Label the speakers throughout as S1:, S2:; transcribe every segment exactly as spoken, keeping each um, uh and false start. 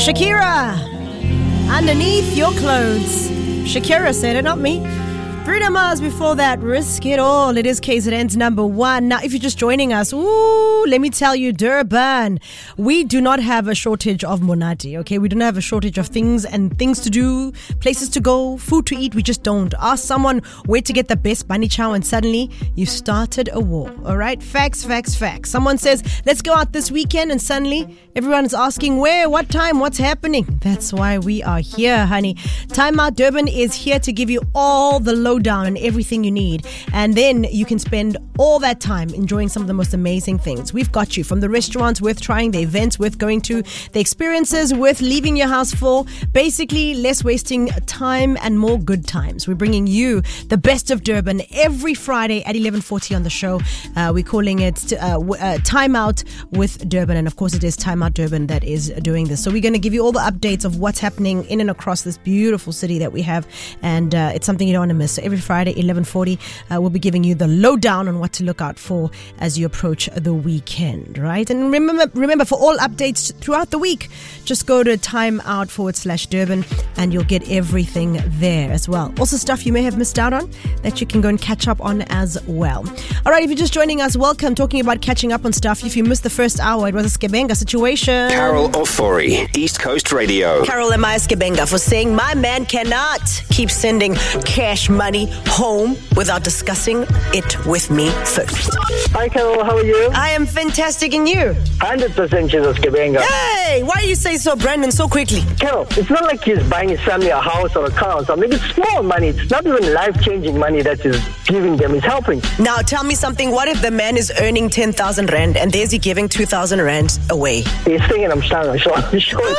S1: Shakira, Underneath Your Clothes. Shakira said it, not me. Bruno Mars before that, Risk It All. It is K Z N's number one. Now, if you're just joining us, ooh, let me tell you, Durban, we do not have a shortage of monati, okay? We don't have a shortage of things and things to do, places to go, food to eat. We just don't. Ask someone where to get the best bunny chow and suddenly you started a war, all right? Facts, facts, facts. Someone says, let's go out this weekend, and suddenly everyone is asking where, what time, what's happening. That's why we are here, honey. Time Out Durban is here to give you all the low down and everything you need, and then you can spend all that time enjoying some of the most amazing things. We've got you from the restaurants worth trying, the events worth going to, the experiences worth leaving your house for, basically less wasting time and more good times. We're bringing you the best of Durban every Friday at eleven forty on the show. Uh, we're calling it uh, uh, Time Out with Durban, and of course it is Time Out Durban that is doing this. So we're going to give you all the updates of what's happening in and across this beautiful city that we have, and uh, it's something you don't want to miss. So every Friday eleven forty, uh, we'll be giving you the lowdown on what to look out for as you approach the weekend, right? And remember, remember for all updates throughout the week, just go to timeout forward slash Durban and you'll get everything there as well. Also stuff you may have missed out on that you can go and catch up on as well. All right, if you're just joining us, welcome. Talking about catching up on stuff. If you missed the first hour, it was a Skebenga situation.
S2: Carol Ofori, East Coast Radio.
S1: Carol and Maya Skebenga for saying my man cannot keep sending cash money home without discussing it with me first.
S3: Hi Carol, how are you?
S1: I am fantastic, and you?
S3: one hundred percent she's a Skebenga.
S1: Hey, why do you say so, Brandon, so quickly?
S3: Carol, it's not like he's buying his family a house or a car or something. It's small money. It's not even life-changing money that he's giving them. He's helping.
S1: Now, tell me something. What if the man is earning ten thousand rand and there's he giving two thousand rand away?
S3: He's thinking I'm sure. sure, I'm sure.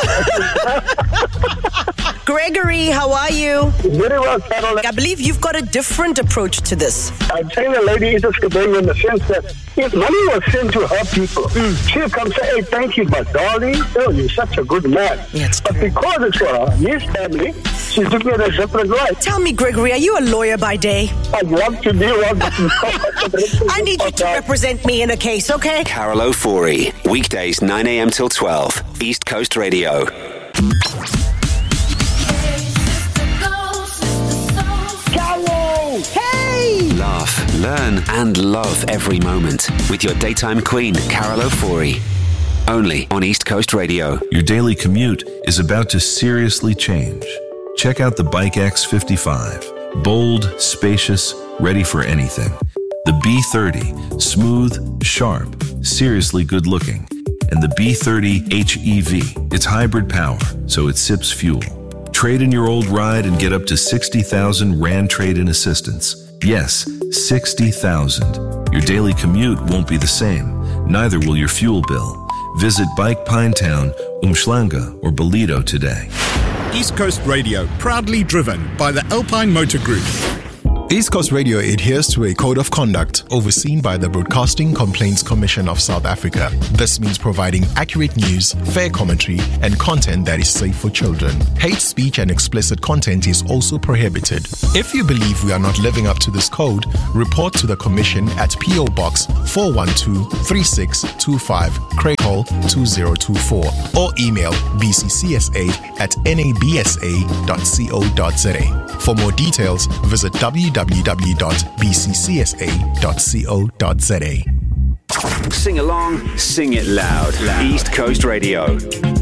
S1: Gregory, how are you?
S3: Very well, Carol.
S1: I believe you've got a different approach to this.
S3: I'm saying the lady is a Skebenga in the sense that if money was sent to her people, mm. she'll come say, hey, thank you, but darling, oh, you're such a good man.
S1: Yeah,
S3: but because it's for her, his family, she's looking at a different light.
S1: Tell me, Gregory, are you a lawyer by day?
S3: I'd love to be one.
S1: I need you to represent me in a case, okay?
S2: Carol Ofori, weekdays nine a.m. till twelve, East Coast Radio.
S1: Hey!
S2: Laugh, learn, and love every moment with your daytime queen, Carol Ofori. Only on East Coast Radio.
S4: Your daily commute is about to seriously change. Check out the Bike X fifty-five. Bold, spacious, ready for anything. The B thirty, smooth, sharp, seriously good looking. And the B thirty H E V, it's hybrid power, so it sips fuel. Trade in your old ride and get up to sixty thousand Rand trade-in assistance. Yes, sixty thousand. Your daily commute won't be the same. Neither will your fuel bill. Visit Bike Pinetown, Umhlanga, or Bolido today.
S5: East Coast Radio, proudly driven by the Alpine Motor Group.
S6: East Coast Radio adheres to a code of conduct overseen by the Broadcasting Complaints Commission of South Africa. This means providing accurate news, fair commentary, and content that is safe for children. Hate speech and explicit content is also prohibited. If you believe we are not living up to this code, report to the Commission at P O Box four one two, three six two five, Craigall two zero two four, or email b c c s a at n a b s a dot co dot z a. For more details, visit w w w dot b c c s a dot co dot z a.
S2: Sing along, sing it loud. loud. East Coast Radio.